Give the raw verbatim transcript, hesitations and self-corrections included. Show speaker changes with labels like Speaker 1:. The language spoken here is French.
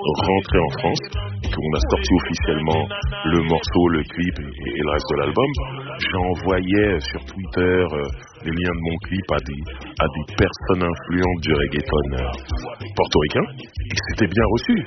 Speaker 1: rentré en France, qu'on a sorti officiellement le morceau, le clip et, et le reste de l'album, j'envoyais sur Twitter euh, les liens de mon clip à des, à des personnes influentes du reggaeton euh, portoricain, et c'était bien reçu.